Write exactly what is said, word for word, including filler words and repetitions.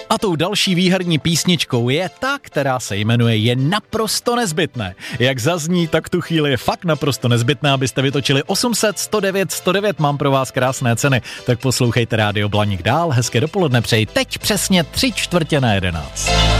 A tou další výherní písničkou je ta, která se jmenuje Je naprosto nezbytné. Jak zazní, tak tu chvíli je fakt naprosto nezbytné, abyste vytočili osm set sto devět sto devět. Mám pro vás krásné ceny, tak poslouchejte Rádio Blaník dál. Hezké dopoledne přeji teď přesně tři čtvrtě na jedenáct.